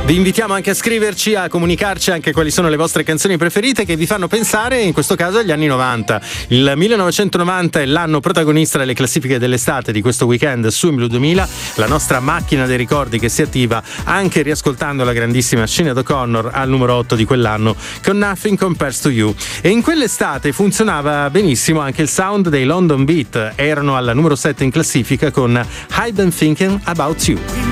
Vi invitiamo anche a scriverci, a comunicarci anche quali sono le vostre canzoni preferite che vi fanno pensare, in questo caso, agli anni 90. Il 1990 è l'anno protagonista delle classifiche dell'estate di questo weekend su Blu 2000, la nostra macchina dei ricordi che si attiva anche riascoltando la grandissima Sinéad O'Connor al numero 8 di quell'anno con Nothing Compares to You. E in quell'estate funzionava benissimo anche il sound dei London Beat, erano al numero 7 in classifica con I've Been Thinking About You.